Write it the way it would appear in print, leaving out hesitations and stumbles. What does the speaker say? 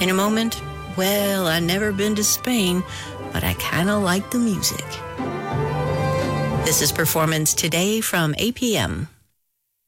In a moment, well, I never been to Spain, but I kind of like the music. This is Performance Today from APM.